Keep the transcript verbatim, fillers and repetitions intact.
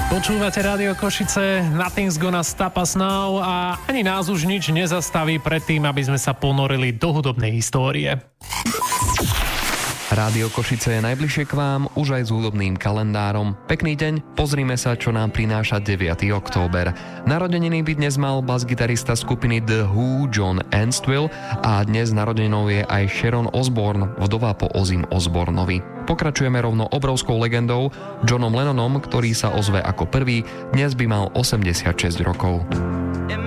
Počúvate Rádio Košice, Nothing's Gonna Stop Us Now a ani nás už nič nezastaví pred tým, aby sme sa ponorili do hudobnej histórie. Rádio Košice je najbližšie k vám už aj s hudobným kalendárom. Pekný deň, pozrime sa, čo nám prináša deviateho október. Narodeniny by dnes mal bas-gitarista skupiny The Who, John Entwistle, a dnes narodeninou je aj Sharon Osbourne, vdova po Ozzym Osbournovi. Pokračujeme rovno obrovskou legendou, Johnom Lennonom, ktorý sa ozve ako prvý, dnes by mal osemdesiatšesť rokov.